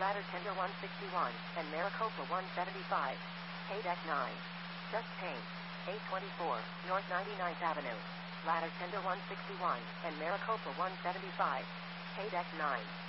Ladder Tender 161, and Maricopa 175. Hay Deck 9. Just Paint. 824, North 99th Avenue. Ladder Tender 161, and Maricopa 175. Hay Deck 9.